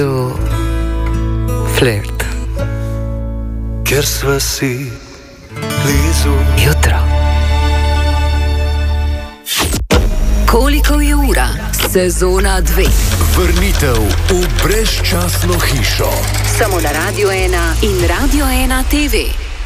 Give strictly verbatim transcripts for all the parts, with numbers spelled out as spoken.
Flirt. Ker sva si blizu. Jutro. Koliko je ura? Sezona dve. Vrnitev v brezčasno hišo. Samo na Radio ena in Radio ena T V.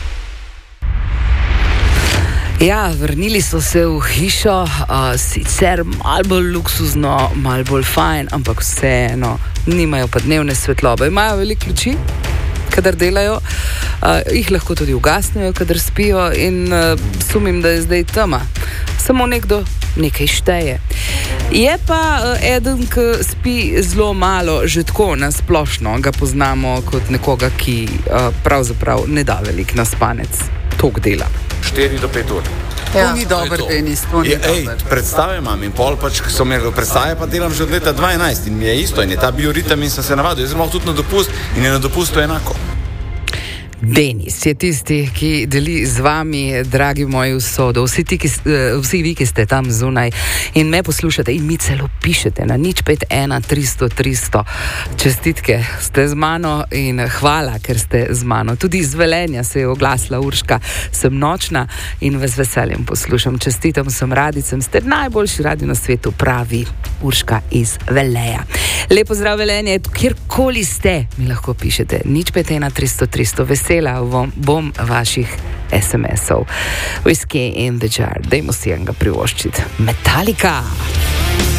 Ja, vrnili so se v hišo, uh, sicer malo bolj luksuzno, malo bolj fajn, ampak vseeno, nimajo pa dnevne svetlobe. Imajo veliko luči, kadar delajo, uh, jih lahko tudi ugasnejo, kadar spijo in uh, sumim, da je zdaj tema. Samo nekdo nekaj šteje. Je pa uh, eden, ki spi zelo malo, že tako na splošno ga poznamo kot nekoga, ki uh, pravzaprav ne da veliko na spanec. Tok dela. štiri do pet ur. Ja. To ni dober, Denis, to ni je, ej, dober. predstave imam in pol pač, ko so imeli predstave, pa delam že od leta dva tisoč enajst in mi je isto in je ta bioritem in sem se navadil. Jaz sem lahko tudi na dopust in je na dopustu enako. Denis je tisti, ki deli z vami, dragi moji, usodo. Vsi, ti, ki, vsi vi, ki ste tam zunaj in me poslušate in mi celo pišete na nič pet ena tristo tristo. Čestitke, ste z mano in hvala, ker ste z mano. Tudi iz Velenja se je oglasila Urška. Sem nočna in vas veseljem poslušam. Čestitam sem radicem, ste najboljši radio na svetu, pravi Urška iz Veleja. Lepo zdrav Velenje, kjerkoli ste, mi lahko pišete nič pet ena tristo tristo. Vesela bom vaših es em esov. Whiskey in the jar. Dajmo si enega privoščiti. Metallica!